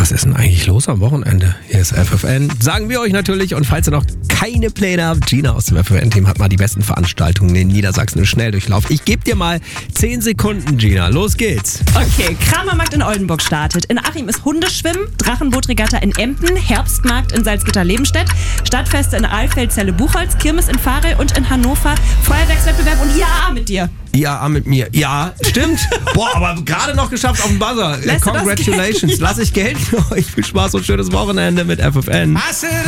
Was ist denn eigentlich los am Wochenende? Hier ist FFN. Sagen wir euch natürlich. Und falls ihr noch keine Pläne habt, Gina aus dem FFN-Team hat mal die besten Veranstaltungen in Niedersachsen im Schnelldurchlauf. Ich gebe dir mal 10 Sekunden, Gina. Los geht's. Okay, Kramermarkt in Oldenburg startet. In Achim ist Hundeschwimmen, Drachenbootregatta in Emden, Herbstmarkt in Salzgitter-Lebenstedt, Stadtfeste in Alfeld, Celle-Buchholz, Kirmes in Varel und in Hannover, Feuerwerkswettbewerb und IAA mit dir. IAA mit mir. Ja, stimmt. Boah, aber gerade noch geschafft auf dem Buzzer. Lässt du das Congratulations. gelten? Lass ich gelten. Euch viel Spaß und schönes Wochenende mit FFN.